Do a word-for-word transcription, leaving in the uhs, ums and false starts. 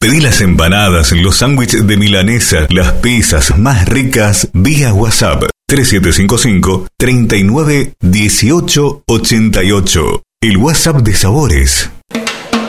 Pedí las empanadas, los sándwiches de milanesa, las pizzas más ricas vía WhatsApp tres siete cinco cinco, treinta y nueve, dieciocho, ochenta y ocho. El WhatsApp de Sabores.